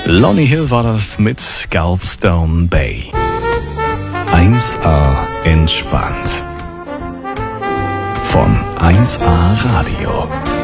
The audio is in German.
Lonnie Hill war das mit Galveston Bay. 1A entspannt. Von 1A Radio.